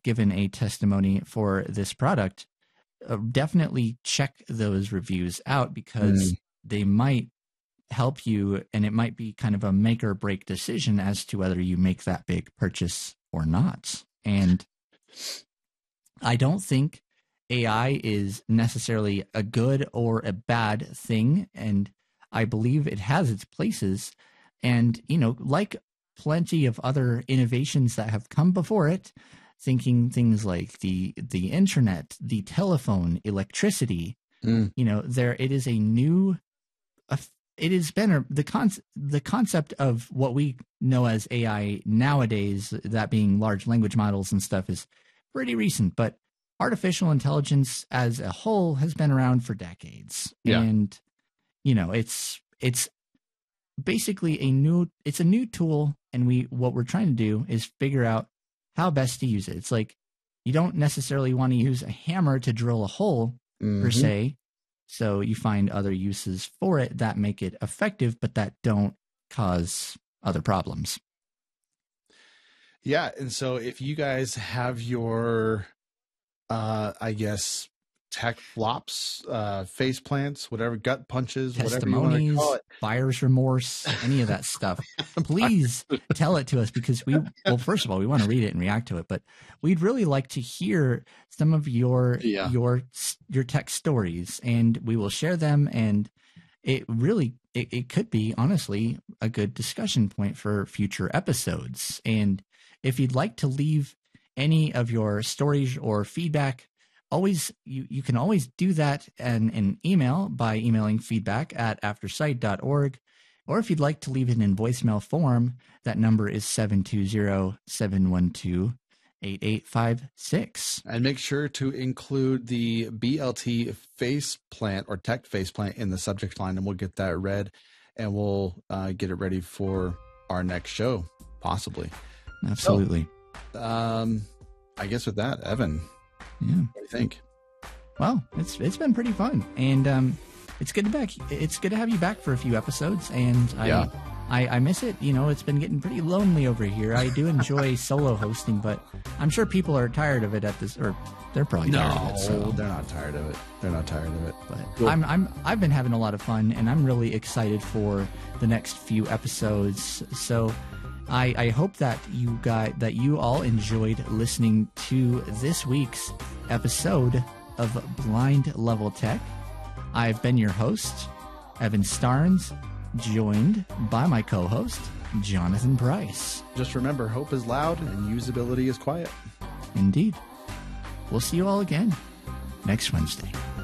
given a testimony for this product, definitely check those reviews out, because they might help you, and it might be kind of a make or break decision as to whether you make that big purchase or not. And I don't think AI is necessarily a good or a bad thing, and I believe it has its places. And, you know, like plenty of other innovations that have come before it, thinking things like the internet, the telephone, electricity, you know, it is a new, it has been the concept of what we know as AI nowadays, that being large language models and stuff, is pretty recent, but artificial intelligence as a whole has been around for decades. Yeah. And, you know, it's basically a new tool, and what we're trying to do is figure out how best to use it. It's like, you don't necessarily want to use a hammer to drill a hole per se. So you find other uses for it that make it effective, but that don't cause other problems. Yeah. And so if you guys have your, I guess, tech flops, face plants, whatever, gut punches, whatever you want to call it, buyer's remorse, any of that stuff, please tell it to us, because first of all, we want to read it and react to it, but we'd really like to hear some of your tech stories, and we will share them. And it could be, honestly, a good discussion point for future episodes. And if you'd like to leave any of your stories or feedback, you can always do that in an email by emailing feedback@aftersight.org, or if you'd like to leave it in voicemail form, that number is 720-712-8856. And make sure to include the BLT face plant or tech face plant in the subject line, and we'll get that read, and we'll get it ready for our next show, possibly. Absolutely. So, I guess with that, Evan, yeah, what do you think? Well, it's been pretty fun, and it's good to have you back for a few episodes. And I miss it. You know, it's been getting pretty lonely over here. I do enjoy solo hosting, but I'm sure people are tired of it at this, or they're probably tired of it. So. They're not tired of it. They're not tired of it. But cool. I've been having a lot of fun, and I'm really excited for the next few episodes. So I hope that you all enjoyed listening to this week's episode of Blind Level Tech. I've been your host, Evan Starnes, joined by my co-host, Jonathan Price. Just remember, hope is loud and usability is quiet. Indeed. We'll see you all again next Wednesday.